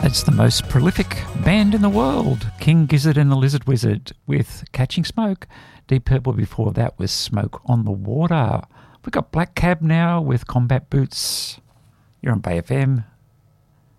That's the most prolific band in the world, King Gizzard and the Lizard Wizard with Catching Smoke. Deep Purple before that was Smoke on the Water. We've got Black Cab now with Combat Boots. You're on Bay FM